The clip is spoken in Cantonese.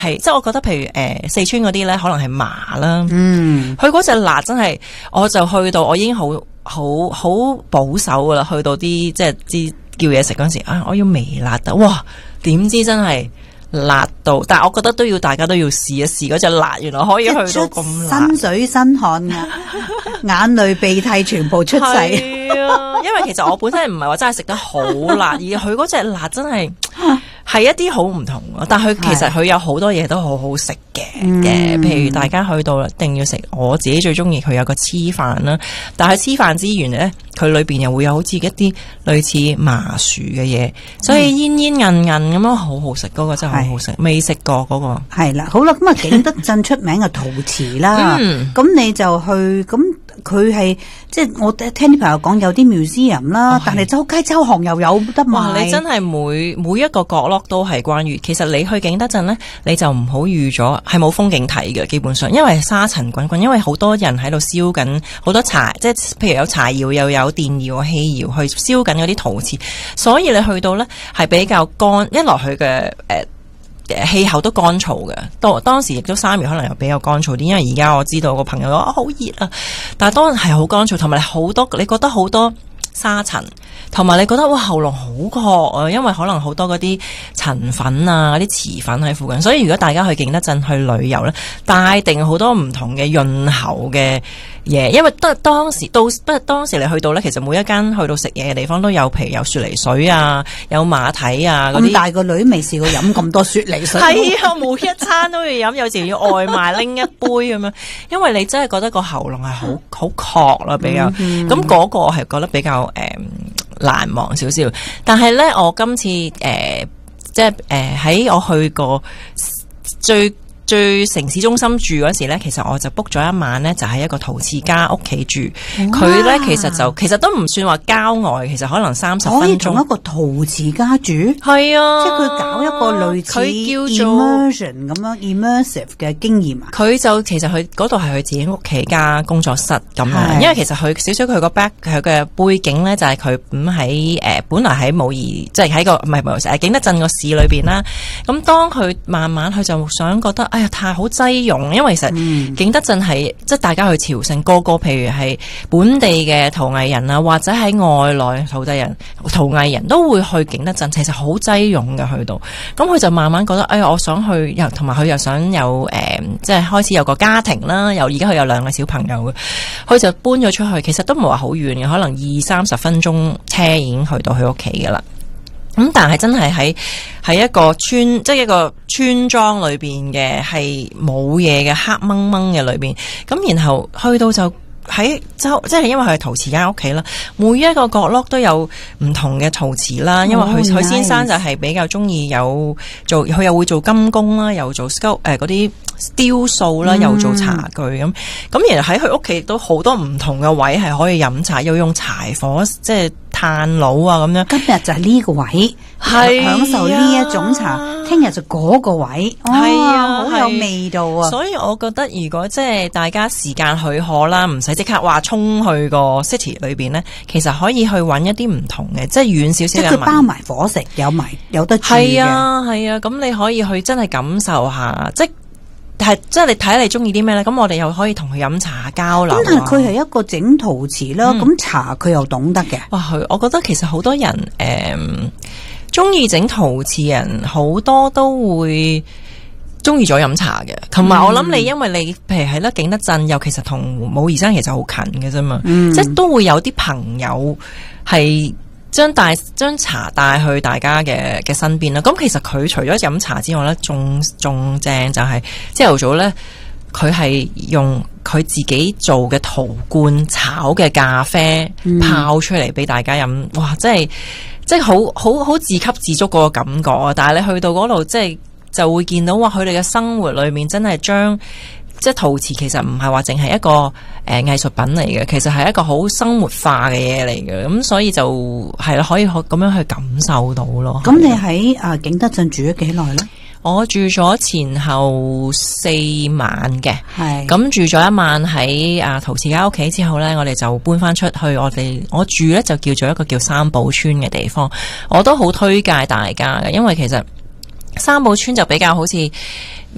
係即係我覺得，譬如四川嗰啲咧，可能係麻啦。佢嗰隻辣真係，我就去到我已經好保守噶啦。去到啲即係啲叫嘢食嗰陣時，我要微辣得，哇！點知真係辣到，但係我覺得大家都要試一試嗰隻辣，原來可以去到咁辣， 身水身汗啊，眼淚鼻涕全部出晒。 係啊，因為其實我本身唔係話真係食得好辣，而佢嗰隻辣真係一啲好唔同，但係其實佢有好多嘢都好好食嘅。譬如大家去到一定要食，我自己最中意佢有個黐飯啦，但係黐飯之餘咧，佢裏邊又會有好似一啲類似麻薯嘅嘢，所以煙煙韌韌咁樣好好食，嗰個真係好好食，未食過嗰個。 係啦，好啦，咁啊景德鎮出名嘅陶瓷啦，咁你就去咁。佢係即係我聽啲朋友講有啲 museum 啦，但係周街周巷又有得賣。 哇！你真係每一個角落都係關於，其實你去景德鎮呢，你就唔好預咗係冇風景睇嘅，基本上，因為沙塵滾滾，因為好多人喺度燒緊好多柴，即係譬如有柴窯又有電窯、氣窯去燒緊嗰啲陶瓷，所以你去到呢係比較乾，一來去嘅氣候都乾燥嘅，當時亦都3月可能又比較乾燥啲，因為而家我知道個朋友話好熱啊，但係當然係好乾燥，同埋你覺得好多沙塵，同埋你覺得哇喉嚨好渴啊，因為可能好多嗰啲塵粉啊、嗰啲瓷粉喺附近，所以如果大家去景德鎮去旅遊咧，帶定好多唔同嘅潤喉嘅嘢，因為當時你去到咧，其實每一間去到食嘢嘅地方都有，譬如有雪梨水啊，有馬蹄啊嗰啲。咁大個女未試過飲咁多雪梨水。 係啊，每一餐都要飲，有時要外賣拎一杯咁樣，因為你真係覺得個喉嚨係好渴啦，比較咁嗰個我係覺得比較難忘少少。但係咧，我今次即係喺我去過最城市中心住嗰時咧，其實我就 book 咗一晚咧，就喺一個陶瓷家屋企住。佢咧其實都唔算話郊外，其實可能30分鐘。可以同一個陶瓷家住？係啊，即係佢搞一個類似佢叫做 immersion 咁樣 immersive 嘅經驗啊。佢就其實佢嗰度係佢自己屋企加工作室咁樣，因為其實佢少少佢個 back 佢嘅背景咧，就係佢喺本來喺武夷，即係喺個唔係景德鎮個市裏邊啦。咁當佢慢慢佢就想覺得太好擠擁，因為其實景德鎮係即係大家去朝聖，個譬如係本地嘅陶藝人啊，或者喺外來陶藝人都會去景德鎮，其實好擠擁嘅去到。咁佢就慢慢覺得，我想去，同埋佢又想有即係開始有個家庭啦，而家佢有2個小朋友嘅，佢就搬咗出去。其實都唔係話好遠嘅，可能20-30分鐘車已經去到佢屋企噶啦。咁但係真係喺一個村，即係一個村莊裏邊嘅，係冇嘢嘅，黑掹掹嘅裏邊。咁然後去到就喺即係因為佢係陶瓷間屋企啦，每一個角落都有唔同嘅陶瓷啦。因為佢先生就係比較中意佢又會做金工啦，又做嗰啲雕塑啦，又做茶具咁。咁然後喺佢屋企亦都好多唔同嘅位係可以飲茶，又用柴火即係炭爐啊咁樣。今日就係呢個位，係享受呢一種茶，聽日就嗰個位，係啊，好有味道啊！所以我覺得如果即係大家時間許可啦，唔使即刻話衝去個 city 裏邊咧，其實可以去揾一啲唔同嘅，即係遠少少嘅。即係佢包埋伙食，有得住嘅。係啊，咁你可以去真係感受下，即係你睇你中意啲咩咧？咁我哋又可以同佢飲茶交流。咁但係佢係一個整陶瓷啦，咁茶佢又懂得嘅。哇，我覺得其實好多人中意整陶瓷人，好多都會中意咗飲茶嘅。同埋我諗你，因為你譬如係啦，景德鎮又其實同武夷山其實好近嘅啫嘛，即係都會有啲朋友係將茶帶去大家嘅身邊啦。咁其實佢除咗飲茶之外咧，仲正就係朝頭早咧，佢係用佢自己做嘅陶罐炒嘅咖啡泡出嚟俾大家飲。哇！即係好自給自足嗰個感覺啊！但係你去到嗰度，就會見到話佢哋嘅生活裏面真係將即係陶瓷其實唔係話淨係一個藝術品嚟嘅，其實係一個好生活化嘅嘢嚟嘅。咁所以就係啦，可以咁樣去感受到咯。咁你喺景德鎮住咗幾耐咧？我住咗前後4晚嘅，係咁住咗1晚喺陶瓷家屋企之後咧，我哋就搬翻出去。我住咧就叫做一個叫三寶村嘅地方，我都好推介大家嘅，因為其實三寶村就比較好似